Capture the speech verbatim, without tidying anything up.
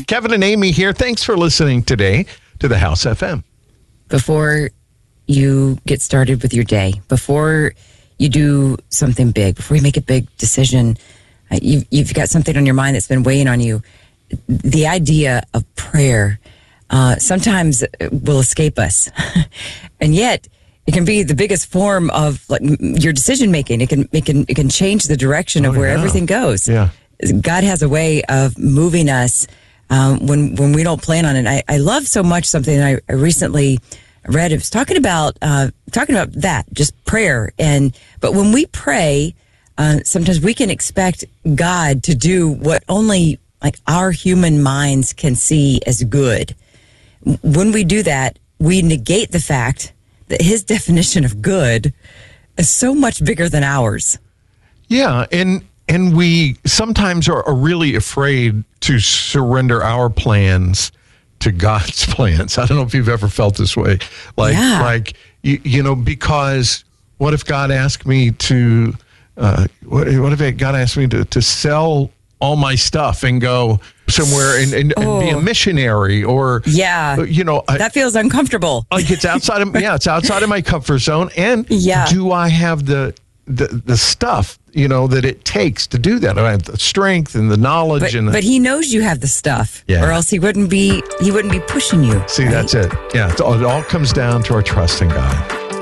Kevin and Amy here. Thanks for listening today to the House F M. Before you get started with your day, before you do something big, before you make a big decision, uh, you've, you've got something on your mind that's been weighing on you. The idea of prayer uh, sometimes will escape us. And yet, it can be the biggest form of like your decision making. It can it can it can change the direction of Oh, where yeah. everything goes. Yeah. God has a way of moving us um, when when we don't plan on it. I, I love so much something I, I recently read. It was talking about uh, talking about that, just prayer. And but when we pray, uh, sometimes we can expect God to do what only like our human minds can see as good. When we do that, we negate the fact that his definition of good is so much bigger than ours. Yeah, and and we sometimes are, are really afraid to surrender our plans to God's plans. I don't know if you've ever felt this way. Like, Yeah. like you, you know, because what if God asked me to, uh, what, what if God asked me to, to sell all my stuff and go somewhere and, and, and be a Oh. missionary or, Yeah. you know, I, That feels uncomfortable. like it's outside of, yeah, it's outside of my comfort zone. And Yeah. do I have the, the, the stuff, you know, that it takes to do that? I have the strength and the knowledge But, and the, but he knows you have the stuff, Yeah. or else he wouldn't be he wouldn't be pushing you. see, right? that's it. Yeah. It's all, it all comes down to our trust in God.